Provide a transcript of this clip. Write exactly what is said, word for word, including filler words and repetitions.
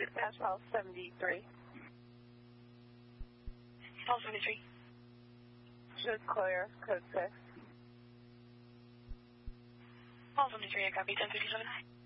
Dispatch Hall seventy-three. Hall seventy-three. Should clear, code six. Hall seventy-three, I copy ten fifty-seven.